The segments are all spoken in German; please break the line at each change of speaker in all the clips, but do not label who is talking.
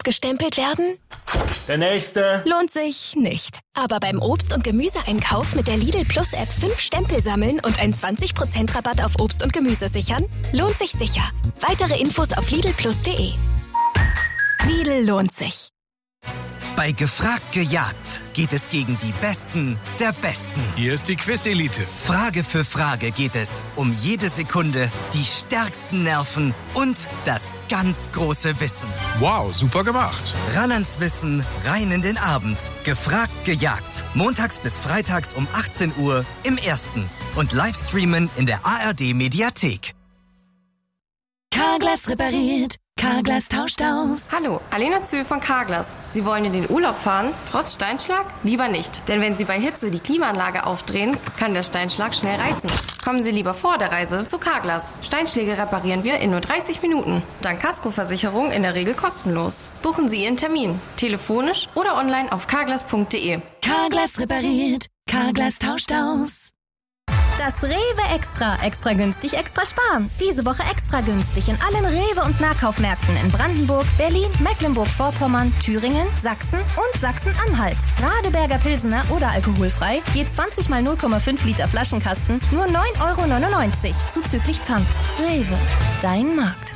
abgestempelt werden?
Der nächste.
Lohnt sich nicht. Aber beim Obst- und Gemüseeinkauf mit der Lidl Plus App 5 Stempel sammeln und einen 20% Rabatt auf Obst und Gemüse sichern? Lohnt sich sicher. Weitere Infos auf lidlplus.de. Lidl lohnt sich.
Bei Gefragt gejagt geht es gegen die Besten der Besten.
Hier ist die Quiz-Elite.
Frage für Frage geht es um jede Sekunde, die stärksten Nerven und das ganz große Wissen.
Wow, super gemacht.
Ran ans Wissen, rein in den Abend. Gefragt gejagt. Montags bis freitags um 18 Uhr im Ersten. Und Livestreamen in der ARD-Mediathek.
Carglass repariert. Carglass tauscht aus.
Hallo, Alena Zühl von Carglass. Sie wollen in den Urlaub fahren, trotz Steinschlag? Lieber nicht. Denn wenn Sie bei Hitze die Klimaanlage aufdrehen, kann der Steinschlag schnell reißen. Kommen Sie lieber vor der Reise zu Carglass. Steinschläge reparieren wir in nur 30 Minuten. Dank Kaskoversicherung in der Regel kostenlos. Buchen Sie Ihren Termin. Telefonisch oder online auf carglass.de.
Carglass repariert. Carglass tauscht aus.
Das Rewe Extra. Extra günstig, extra sparen. Diese Woche extra günstig in allen Rewe- und Nahkaufmärkten in Brandenburg, Berlin, Mecklenburg-Vorpommern, Thüringen, Sachsen und Sachsen-Anhalt. Radeberger Pilsener oder alkoholfrei, je 20 mal 0,5 Liter Flaschenkasten, nur 9,99 € zuzüglich Pfand. Rewe, dein Markt.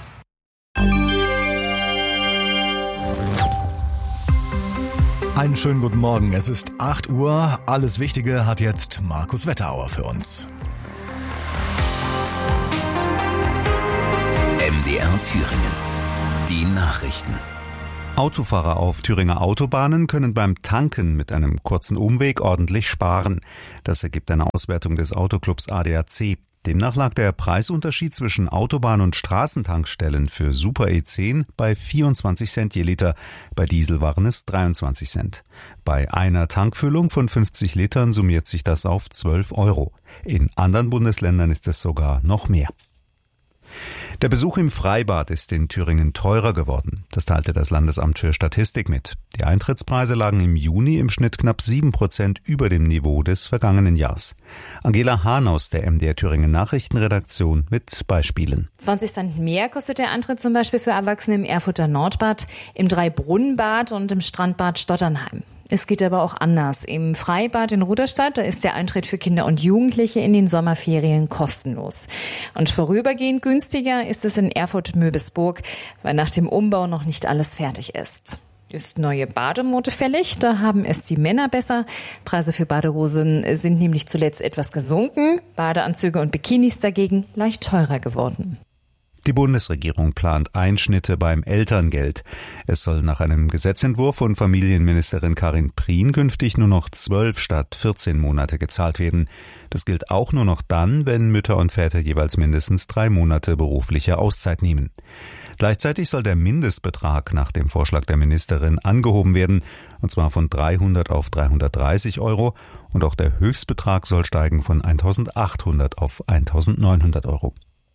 Einen schönen guten Morgen. Es ist 8 Uhr. Alles Wichtige hat jetzt Markus Wetterauer für uns.
MDR Thüringen. Die Nachrichten.
Autofahrer auf Thüringer Autobahnen können beim Tanken mit einem kurzen Umweg ordentlich sparen. Das ergibt eine Auswertung des Autoclubs ADAC. Demnach lag der Preisunterschied zwischen Autobahn- und Straßentankstellen für Super E10 bei 24 Cent je Liter. Bei Diesel waren es 23 Cent. Bei einer Tankfüllung von 50 Litern summiert sich das auf 12 €. In anderen Bundesländern ist es sogar noch mehr. Der Besuch im Freibad ist in Thüringen teurer geworden. Das teilte das Landesamt für Statistik mit. Die Eintrittspreise lagen im Juni im Schnitt knapp 7% über dem Niveau des vergangenen Jahres. Angela Hahn aus der MDR Thüringen Nachrichtenredaktion mit Beispielen.
20 Cent mehr kostet der Eintritt zum Beispiel für Erwachsene im Erfurter Nordbad, im Drei-Brunnen-Bad und im Strandbad Stotternheim. Es geht aber auch anders. Im Freibad in Ruderstadt, da ist der Eintritt für Kinder und Jugendliche in den Sommerferien kostenlos. Und vorübergehend günstiger ist es in Erfurt-Möbisburg, weil nach dem Umbau noch nicht alles fertig ist. Ist neue Bademode fällig, da haben es die Männer besser. Preise für Badehosen sind nämlich zuletzt etwas gesunken, Badeanzüge und Bikinis dagegen leicht teurer geworden.
Die Bundesregierung plant Einschnitte beim Elterngeld. Es soll nach einem Gesetzentwurf von Familienministerin Karin Prien künftig nur noch 12 statt 14 Monate gezahlt werden. Das gilt auch nur noch dann, wenn Mütter und Väter jeweils mindestens 3 Monate berufliche Auszeit nehmen. Gleichzeitig soll der Mindestbetrag nach dem Vorschlag der Ministerin angehoben werden, und zwar von 300 auf 330 €, und auch der Höchstbetrag soll steigen von 1.800 auf 1.900 €.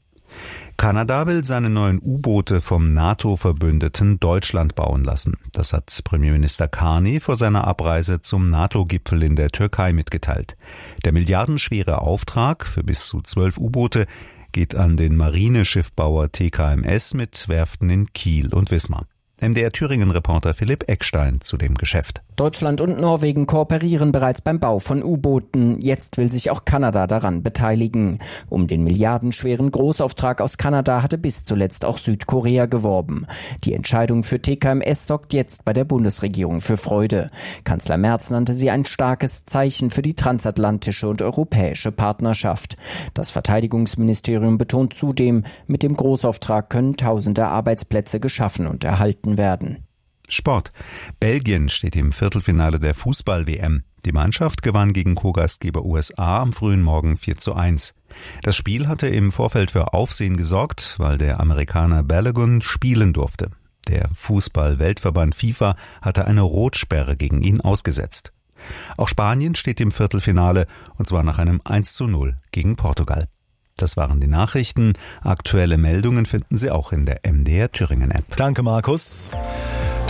Kanada will seine neuen U-Boote vom NATO-Verbündeten Deutschland bauen lassen. Das hat Premierminister Carney vor seiner Abreise zum NATO-Gipfel in der Türkei mitgeteilt. Der milliardenschwere Auftrag für bis zu 12 U-Boote geht an den Marineschiffbauer TKMS mit Werften in Kiel und Wismar. MDR Thüringen-Reporter Philipp Eckstein zu dem Geschäft.
Deutschland und Norwegen kooperieren bereits beim Bau von U-Booten. Jetzt will sich auch Kanada daran beteiligen. Um den milliardenschweren Großauftrag aus Kanada hatte bis zuletzt auch Südkorea geworben. Die Entscheidung für TKMS sorgt jetzt bei der Bundesregierung für Freude. Kanzler Merz nannte sie ein starkes Zeichen für die transatlantische und europäische Partnerschaft. Das Verteidigungsministerium betont zudem, mit dem Großauftrag können tausende Arbeitsplätze geschaffen und erhalten werden.
Sport. Belgien steht im Viertelfinale der Fußball-WM. Die Mannschaft gewann gegen Co-Gastgeber USA am frühen Morgen 4:1. Das Spiel hatte im Vorfeld für Aufsehen gesorgt, weil der Amerikaner Balogun spielen durfte. Der Fußball-Weltverband FIFA hatte eine Rotsperre gegen ihn ausgesetzt. Auch Spanien steht im Viertelfinale, und zwar nach einem 1:0 gegen Portugal. Das waren die Nachrichten. Aktuelle Meldungen finden Sie auch in der MDR Thüringen App.
Danke, Markus.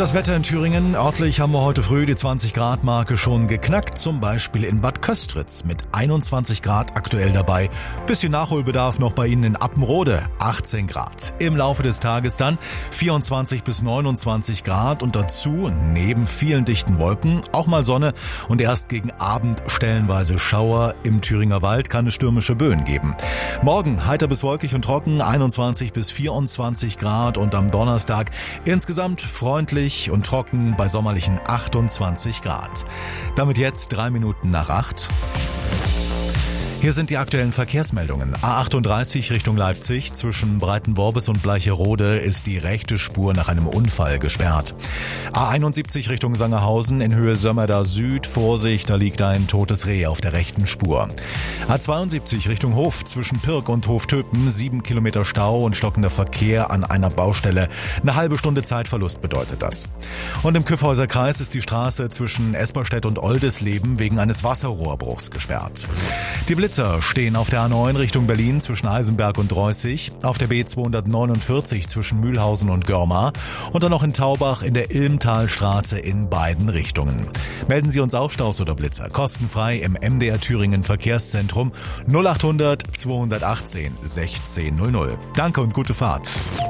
Das Wetter in Thüringen. Örtlich haben wir heute früh die 20-Grad-Marke schon geknackt. Zum Beispiel in Bad Köstritz mit 21 Grad aktuell dabei. Bisschen Nachholbedarf noch bei Ihnen in Appenrode. 18 Grad. Im Laufe des Tages dann 24 bis 29 Grad und dazu neben vielen dichten Wolken auch mal Sonne und erst gegen Abend stellenweise Schauer. Im Thüringer Wald kann es stürmische Böen geben. Morgen heiter bis wolkig und trocken. 21 bis 24 Grad und am Donnerstag insgesamt freundlich und trocken bei sommerlichen 28 Grad. Damit jetzt 3 Minuten nach 8. Hier sind die aktuellen Verkehrsmeldungen. A38 Richtung Leipzig zwischen Breitenworbis und Bleicherode ist die rechte Spur nach einem Unfall gesperrt. A71 Richtung Sangerhausen in Höhe Sömmerda Süd. Vorsicht, da liegt ein totes Reh auf der rechten Spur. A72 Richtung Hof zwischen Pirk und Hoftöpen 7 Kilometer Stau und stockender Verkehr an einer Baustelle. Eine halbe Stunde Zeitverlust bedeutet das. Und im Kyffhäuser Kreis ist die Straße zwischen Esperstedt und Oldesleben wegen eines Wasserrohrbruchs gesperrt. Die Blitzer stehen auf der A9 Richtung Berlin zwischen Eisenberg und Dreußig, auf der B249 zwischen Mühlhausen und Görmar und dann noch in Taubach in der Ilmtalstraße in beiden Richtungen. Melden Sie uns auch Staus oder Blitzer kostenfrei im MDR Thüringen Verkehrszentrum 0800 218 1600. Danke und gute Fahrt.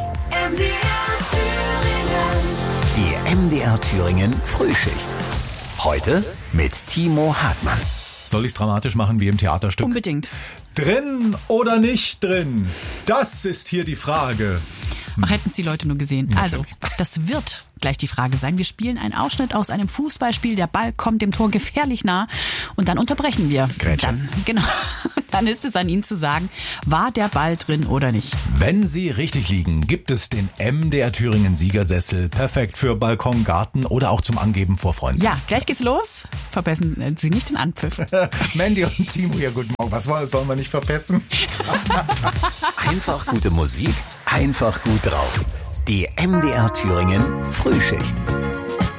Die MDR Thüringen Frühschicht. Heute mit Timo Hartmann.
Soll ich es dramatisch machen wie im Theaterstück?
Unbedingt.
Drin oder nicht drin? Das ist hier die Frage.
Ach, hätten es die Leute nur gesehen.
Natürlich.
Also, das wird gleich die Frage sein. Wir spielen einen Ausschnitt aus einem Fußballspiel. Der Ball kommt dem Tor gefährlich nah und dann unterbrechen wir. Dann ist es an Ihnen zu sagen, war der Ball drin oder nicht.
Wenn Sie richtig liegen, gibt es den MDR Thüringen Siegersessel. Perfekt für Balkon, Garten oder auch zum Angeben vor Freunden.
Ja, gleich geht's los. Verpassen Sie nicht den Anpfiff.
Mandy und Timo hier, guten Morgen. Was sollen wir nicht verpassen?
Einfach gute Musik, einfach gut drauf. Die MDR Thüringen Frühschicht.